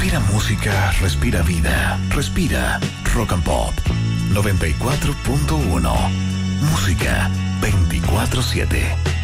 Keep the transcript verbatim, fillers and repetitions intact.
Respira música, respira vida, respira Rock and Pop noventa y cuatro punto uno. Música veinticuatro siete.